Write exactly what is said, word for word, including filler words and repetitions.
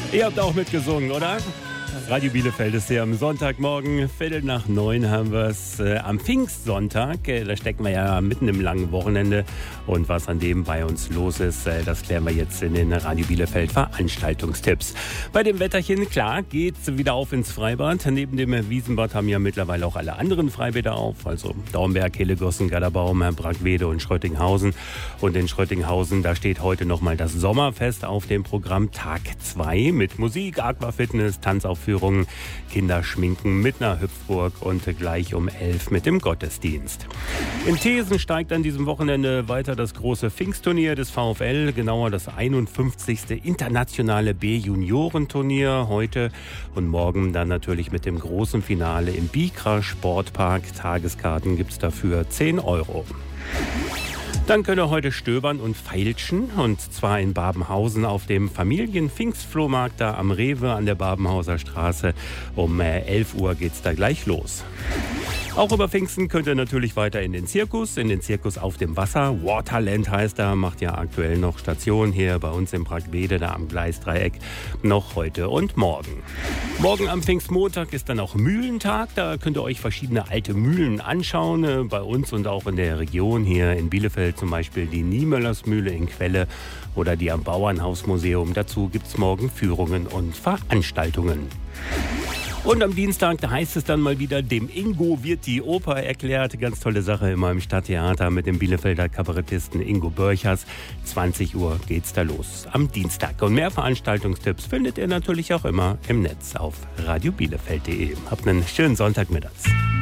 Ihr habt auch mitgesungen, oder? Radio Bielefeld ist hier am Sonntagmorgen, Viertel nach neun haben wir es. Äh, am Pfingstsonntag, äh, da stecken wir ja mitten im langen Wochenende. Und was an dem bei uns los ist, äh, das klären wir jetzt in den Radio Bielefeld Veranstaltungstipps. Bei dem Wetterchen, klar, geht's wieder auf ins Freibad. Neben dem Wiesenbad haben ja mittlerweile auch alle anderen Freibäder auf. Also Daumberg, Hillegossen, Gadderbaum, Brackwede und Schröttinghausen. Und in Schröttinghausen, da steht heute nochmal das Sommerfest auf dem Programm, Tag zwei mit Musik, Aquafitness, Tanzaufführung, Kinderschminken mit einer Hüpfburg und gleich um elf mit dem Gottesdienst. In Thesen steigt an diesem Wochenende weiter das große Pfingstturnier des VfL, genauer das einundfünfzigste internationale B-Juniorenturnier heute und morgen dann natürlich mit dem großen Finale im Bikra Sportpark. Tageskarten gibt es dafür zehn Euro. Dann könnt ihr heute stöbern und feilschen, und zwar in Babenhausen auf dem Familien-Pfingstflohmarkt da am Rewe an der Babenhauser Straße. Um elf Uhr geht's da gleich los. Auch über Pfingsten könnt ihr natürlich weiter in den Zirkus, in den Zirkus auf dem Wasser. Waterland heißt er, macht ja aktuell noch Station hier bei uns in Brackwede, da am Gleisdreieck, noch heute und morgen. Morgen am Pfingstmontag ist dann auch Mühlentag, da könnt ihr euch verschiedene alte Mühlen anschauen, bei uns und auch in der Region hier in Bielefeld, zum Beispiel die Niemöllersmühle in Quelle oder die am Bauernhausmuseum. Dazu gibt es morgen Führungen und Veranstaltungen. Und am Dienstag, da heißt es dann mal wieder, dem Ingo wird die Oper erklärt. Ganz tolle Sache immer im Stadttheater mit dem Bielefelder Kabarettisten Ingo Börchers. zwanzig Uhr geht's da los am Dienstag. Und mehr Veranstaltungstipps findet ihr natürlich auch immer im Netz auf radio bielefeld punkt de. Habt einen schönen Sonntagmittags.